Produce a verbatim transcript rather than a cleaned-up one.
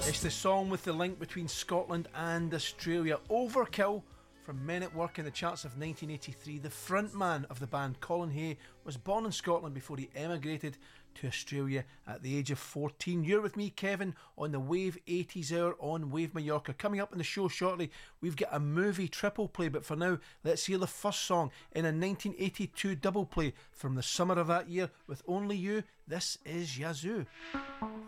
It's the song with the link between Scotland and Australia. Overkill from Men at Work in the charts of nineteen eighty-three. The frontman of the band, Colin Hay, was born in Scotland before he emigrated to Australia at the age of fourteen. You're with me, Kevin, on the Wave eighties Hour on Wave Mallorca. Coming up in the show shortly, we've got a movie triple play, but for now, let's hear the first song in a nineteen eighty-two double play from the summer of that year with Only You. This is Yazoo.